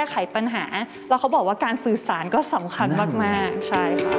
ไขปัญหาแล้วเขาบอกว่าการสื่อสารก็สำคัญมากๆใช่ค่ะ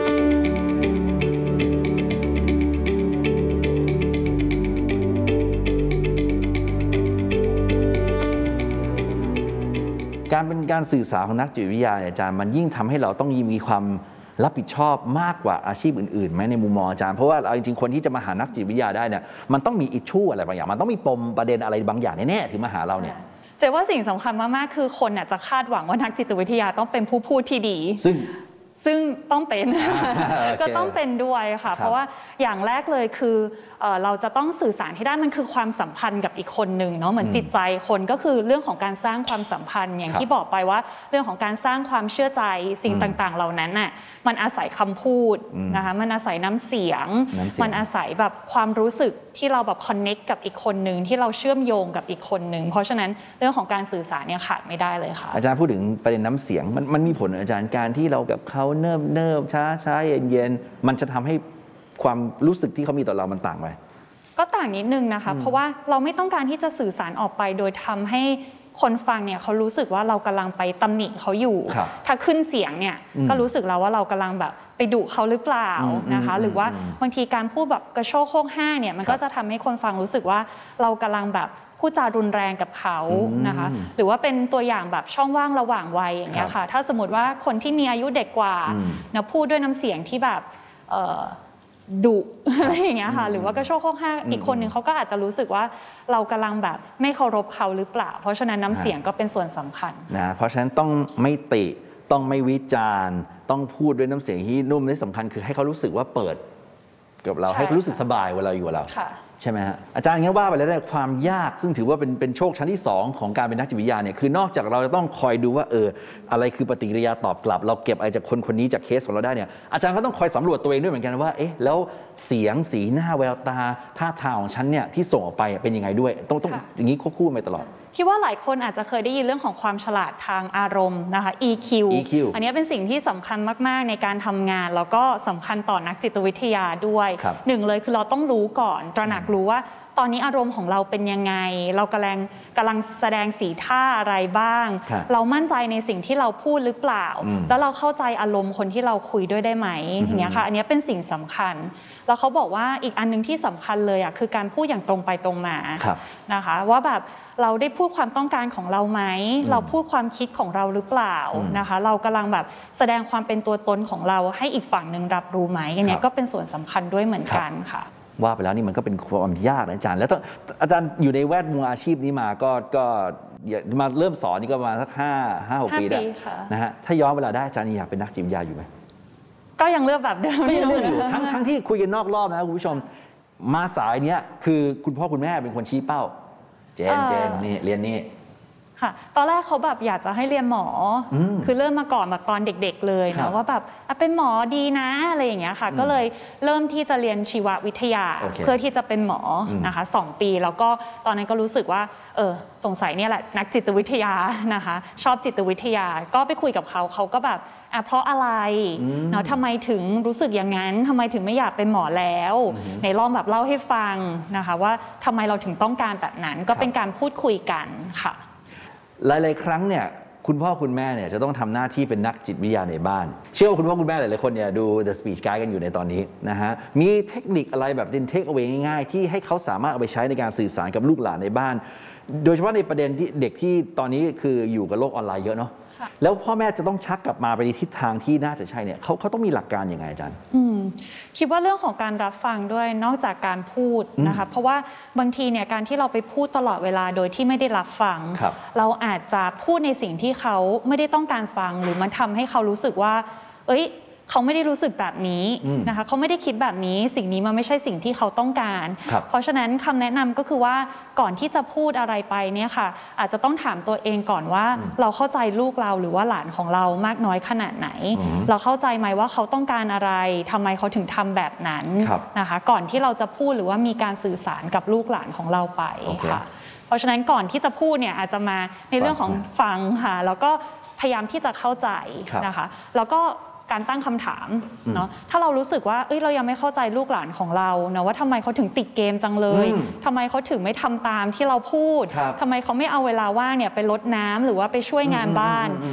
การสื่อสารของนักจิตวิทยาอาจารย์มันยิ่งทำให้เราต้องมีความรับผิดชอบมากกว่าอาชีพอื่นๆไหมในมุมมองอาจารย์เพราะว่าเอาจริงๆคนที่จะมาหานักจิตวิทยาได้เนี่ยมันต้องมีอิชชูอะไรบางอย่างมันต้องมีปมประเด็นอะไรบางอย่างแน่ๆถึงมาหาเราเนี่ยเจ๊ว่าสิ่งสำคัญมากๆคือคนจะคาดหวังว่านักจิตวิทยาต้องเป็นผู้พูดที่ดีซึ่งต้องเป็นก็ต้องเป็นด้วยค่ะเพราะว่าอย่างแรกเลยคือเราจะต้องสื่อสารให้ได้มันคือความสัมพันธ์กับอีกคนหนึ่งเนาะเหมือนจิตใจคนก็คือเรื่องของการสร้างความสัมพันธ์อย่างที่บอกไปว่าเรื่องของการสร้างความเชื่อใจสิ่งต่างๆเหล่านั้นน่ะมันอาศัยคำพูดนะคะมันอาศัยน้ำเสียงมันอาศัยแบบความรู้สึกที่เราแบบคอนเน็กกับอีกคนหนึ่งที่เราเชื่อมโยงกับอีกคนหนึ่งเพราะฉะนั้นเรื่องของการสื่อสารเนี่ยขาดไม่ได้เลยค่ะอาจารย์พูดถึงประเด็นน้ำเสียงมันมีผลอาจารย์การที่เรากับเขาเนิบช้าเย็นมันจะทำให้ความรู้สึกที่เขามีต่อเรามันต่างไปก็ต่างนิดนึงนะคะเพราะว่าเราไม่ต้องการที่จะสื่อสารออกไปโดยทำให้คนฟังเนี่ยเขารู้สึกว่าเรากำลังไปตำหนิเขาอยู่ถ้าขึ้นเสียงเนี่ยก็รู้สึกแล้วว่าเรากำลังแบบไปดุเขาหรือเปล่านะคะหรือว่าบางทีการพูดแบบกระโชกโคกห้างเนี่ยมันก็จะทำให้คนฟังรู้สึกว่าเรากำลังแบบพูดจารุนแรงกับเขานะคะหรือว่าเป็นตัวอย่างแบบช่องว่างระหว่างวัยอย่างเงี้ยค่ะถ้าสมมติว่าคนที่มีอายุเด็กกว่านะพูดด้วยน้ำเสียงที่แบบดุอะไรอย่างเงี้ยค่ะหรือว่ากระโชกโคกห้างอีกคนหนึ่งเขาก็อาจจะรู้สึกว่าเรากำลังแบบไม่เคารพเขาหรือเปล่าเพราะฉะนั้นน้ำเสียงก็เป็นส่วนสำคัญนะเพราะฉะนั้นต้องไม่ติต้องไม่วิจารณ์ต้องพูดด้วยน้ำเสียงที่นุ่มและสำคัญคือให้เขารู้สึกว่าเปิดกับเราให้เขารู้สึกสบายเวลาอยู่กับเราใช่ไหมฮะอาจารย์งั้นว่าไปแล้วเนี่ยความยากซึ่งถือว่าเป็นโชคชั้นที่2ของการเป็นนักจิตวิทยาเนี่ยคือนอกจากเราจะต้องคอยดูว่าอะไรคือปฏิกิริยาตอบกลับเราเก็บอะไรจากคนนี้จากเคสของเราได้เนี่ยอาจารย์ก็ต้องคอยสำรวจตัวเองด้วยเหมือนกันว่าแล้วเสียงสีหน้าแววตาท่าทางของฉันเนี่ยที่ส่งออกไปเป็นยังไงด้วยต้องอย่างนี้ควบคู่ไปตลอดคิดว่าหลายคนอาจจะเคยได้ยินเรื่องของความฉลาดทางอารมณ์นะคะ EQ อันนี้เป็นสิ่งที่สำคัญมากๆในการทำงานแล้วก็สำคัญต่อนักจิตวิทยาด้วยหนึ่งเลยคือเราต้องรู้ก่อนตระหนักรู้ว่าตอนนี้อารมณ์ของเราเป็นยังไงเรากำลังแสดงสีท่าอะไรบ้างเรามั่นใจในสิ่งที่เราพูดหรือเปล่าแล้วเราเข้าใจอารมณ์คนที่เราคุยด้วยได้ไหมอย่างเงี้ยค่ะอันนี้เป็นสิ่งสำคัญแล้วเขาบอกว่าอีกอันนึงที่สำคัญเลยคือการพูดอย่างตรงไปตรงมานะคะว่าแบบเราได้พูดความต้องการของเราไหมเราพูดความคิดของเราหรือเปล่านะคะเรากำลังแบบแสดงความเป็นตัวตนของเราให้อีกฝั่งหนึ่งรับรู้ไหมอันนี้ก็เป็นส่วนสำคัญด้วยเหมือนกันค่ะว่าไปแล้วนี่มันก็เป็นความยากนะอาจารย์แล้วอาจารย์อยู่ในแวดวงอาชีพนี้มาก็มาเริ่มสอนนี่ก็ประมาณสัก5-6 ปีได้นะฮะถ้าย้อนเวลาได้อาจารย์อยากเป็นนักจิตวิทยาอยู่ไหมก็ยังเลือกแบบเดิมไม่เลือกอยู่ทั้งที่คุยกันนอกรอบนะคุณผู้ชมมาสายเนี้ยคือคุณพ่อคุณแม่เป็นคนชี้เป้าเจนนี่เรียนนี่ค่ะตอนแรกเขาแบบอยากจะให้เรียนหมอคือเริ่มมาก่อนแบบตอนเด็กๆเลยนะว่าแบบเป็นหมอดีนะอะไรอย่างเงี้ยค่ะก็เลยเริ่มที่จะเรียนชีววิทยาเพื่อที่จะเป็นหมอนะคะ2 ปีแล้วก็ตอนนั้นก็รู้สึกว่าสงสัยเนี่ยแหละนักจิตวิทยานะคะชอบจิตวิทยาก็ไปคุยกับเขาก็แบบเพราะอะไรเนาะทำไมถึงรู้สึกอย่างนั้นทำไมถึงไม่อยากเป็นหมอแล้วในลองแบบเล่าให้ฟังนะคะว่าทำไมเราถึงต้องการแบบนั้นก็เป็นการพูดคุยกันค่ะหลายๆครั้งเนี่ยคุณพ่อคุณแม่เนี่ยจะต้องทำหน้าที่เป็นนักจิตวิทยาในบ้านเชื่อว่าคุณพ่อคุณแม่หลายๆคนเนี่ยดู The Speech Guide กันอยู่ในตอนนี้นะฮะมีเทคนิคอะไรแบบเป็นเทคเอาไว้ง่ายๆที่ให้เขาสามารถเอาไปใช้ในการสื่อสารกับลูกหลานในบ้านโดยเฉพาะในประเด็นที่เด็กที่ตอนนี้คืออยู่กับโลกออนไลน์เยอะเนาะแล้วพ่อแม่จะต้องชักกลับมาไปในทิศทางที่น่าจะใช่เนี่ยเขาต้องมีหลักการยังไงอาจารย์คิดว่าเรื่องของการรับฟังด้วยนอกจากการพูดนะคะเพราะว่าบางทีเนี่ยการที่เราไปพูดตลอดเวลาโดยที่ไม่ได้รับฟังเราอาจจะพูดในสิ่งที่เขาไม่ได้ต้องการฟังหรือมันทำให้เขารู้สึกว่าเขาไม่ได้รู้สึกแบบนี้นะคะเขาไม่ได้คิดแบบนี้สิ่งนี้มันไม่ใช่สิ่งที่เขาต้องการเพราะฉะนั้นคำแนะนำก็คือว่าก่อนที่จะพูดอะไรไปเนี่ยค่ะอาจจะต้องถามตัวเองก่อนว่าเราเข้าใจลูกเราหรือว่าหลานของเรามากน้อยขนาดไหนเราเข้าใจไหมว่าเขาต้องการอะไรทำไมเขาถึงทำแบบนั้นนะคะก่อนที่เราจะพูดหรือว่ามีการสื่อสารกับลูกหลานของเราไปค่ะเพราะฉะนั้นก่อนที่จะพูดเนี่ยอาจจะมาในเรื่องของฟังค่ะแล้วก็พยายามที่จะเข้าใจนะคะแล้วก็การตั้งคำถามเนาะถ้าเรารู้สึกว่าเรายังไม่เข้าใจลูกหลานของเรานะว่าทำไมเขาถึงติดเกมจังเลยทำไมเขาถึงไม่ทำตามที่เราพูดทำไมเขาไม่เอาเวลาว่างเนี่ยไปรดน้ำหรือว่าไปช่วยงานบ้าน